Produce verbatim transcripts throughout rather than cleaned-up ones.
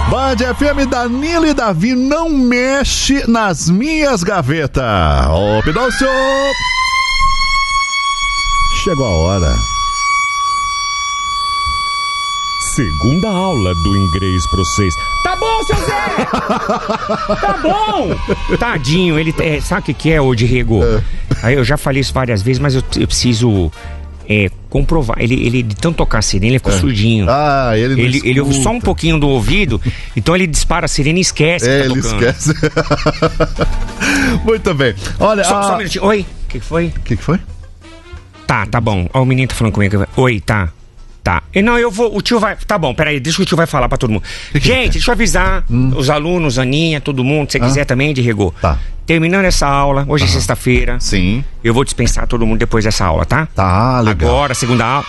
Band F M, Danilo e Davi, não mexe nas minhas gavetas. Ô, Pidoncio! Chegou a hora. Segunda aula do inglês pra vocês. Tá bom, seu Zé! Tá bom! Tadinho, ele é, sabe o que, que é, ô Diego? É. Aí eu já falei isso várias vezes, mas eu, eu preciso é, comprovar. Ele, ele, de tanto tocar a sirene, ele ficou é. surdinho. Ah, ele não Ele, ele ouve só um pouquinho do ouvido, então ele dispara a sirene e esquece é, que tá ele tocando. Esquece. Muito bem. Olha, só, a... só um minutinho. Oi, o que, que foi? O que, que foi? Tá, tá bom. Ó, o menino tá falando comigo. Oi, tá. Tá. E não, eu vou. O tio vai. Tá bom, peraí, deixa que o tio vai falar pra todo mundo. Gente, deixa eu avisar hum. os alunos, Aninha, todo mundo, se você ah. quiser também, Diego. Tá. Terminando essa aula, hoje uhum. é sexta-feira. Sim. Eu vou dispensar todo mundo depois dessa aula, tá? Tá, legal. Agora, segunda aula.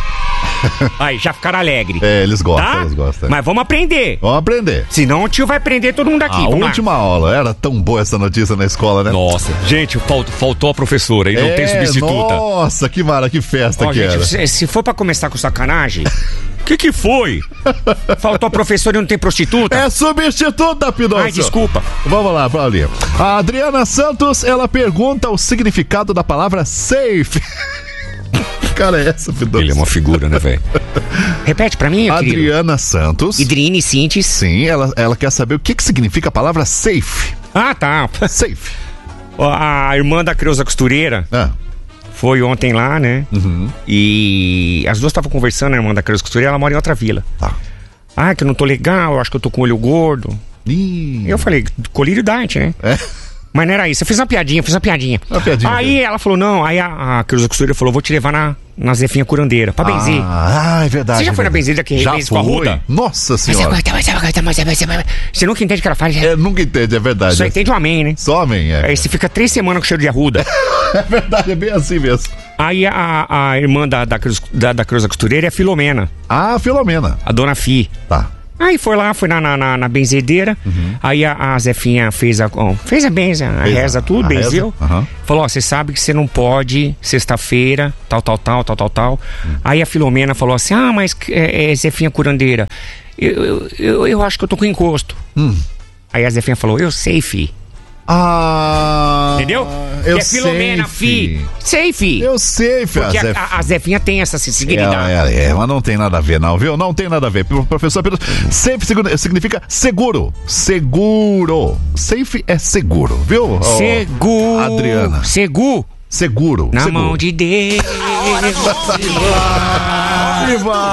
Aí, já ficaram alegres. É, eles gostam, tá? eles gostam. Mas vamos aprender. Vamos aprender. Senão o tio vai prender todo mundo aqui. A última lá. aula, era tão boa essa notícia na escola, né? Nossa, gente, falt, faltou a professora e não é, tem substituta. Nossa, que mara, que festa. Ó, que gente, era. Se, se for pra começar com sacanagem... O que que foi? Faltou professor e não tem prostituta? É substituta, Pidoncio. Ai, desculpa. Vamos lá, pra ali. A Adriana Santos, ela pergunta o significado da palavra safe. Que cara é essa, Pidoncio? Ele é uma figura, né, velho? Repete pra mim, Adriana querido. Santos. Idrine Cintes. Sim, ela, ela quer saber o que que significa a palavra safe. Ah, tá. Safe. A irmã da Creuza Costureira... Ah. Foi ontem lá, né? Uhum. E as duas estavam conversando, a irmã da Creuza Costureira, ela mora em outra vila. Tá. Ah, que eu não tô legal, eu acho que eu tô com o olho gordo. Ih. Eu falei, colírio diet, né? É. Mas não era isso, eu fiz uma piadinha, fiz uma piadinha. Uma piadinha aí mesmo. Ela falou, não, aí a, a Creuza Costureira falou, vou te levar na, na Zefinha Curandeira, pra benzer. Ah, é verdade. Você já é foi verdade. na benzeira que rebenze com a Ruda? Nossa senhora. Você nunca entende o que ela faz? É, nunca entende, é verdade. Só entende o amém, né? Só amém, é. Aí você fica três semanas com cheiro de arruda. É verdade, é bem assim mesmo. Aí a, a irmã da, da, Cruz, da, da Creuza Costureira é a Filomena. Ah, a Filomena. A dona Fi. Tá. Aí foi lá, foi na, na, na, na benzedeira. Uhum. Aí a, a Zefinha fez a, ó, fez a benza, a fez reza, a, tudo, a benzeu. Uhum. Falou, ó, você sabe que você não pode, sexta-feira, tal, tal, tal, tal, tal, tal. Uhum. Aí a Filomena falou assim, ah, mas é, é Zefinha Curandeira, eu, eu, eu, eu acho que eu tô com encosto. Hum. Aí a Zefinha falou, eu sei, fi. Ah, entendeu? Eu que é Filomena, sei, fi. Sei, fi. Eu sei, fi. Porque a, Zef... a, a Zefinha tem essa sensibilidade. É, é, é, mas não tem nada a ver, não, viu? Não tem nada a ver. Professor Pedro, safe significa seguro. Seguro. Safe é seguro, viu? Seguro. Adriana. Seguro. Seguro. Na seguro. mão de Deus. Viva!